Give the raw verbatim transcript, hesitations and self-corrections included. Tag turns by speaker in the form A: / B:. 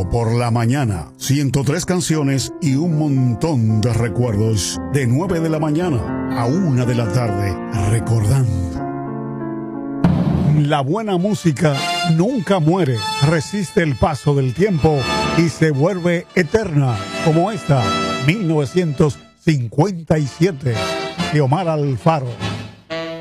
A: Sábado por la mañana, ciento tres canciones y un montón de recuerdos. De nueve de la mañana a una de la tarde, recordando. La buena música nunca muere, resiste el paso del tiempo y se vuelve eterna, como esta, mil novecientos cincuenta y siete, de Omar Alfaro.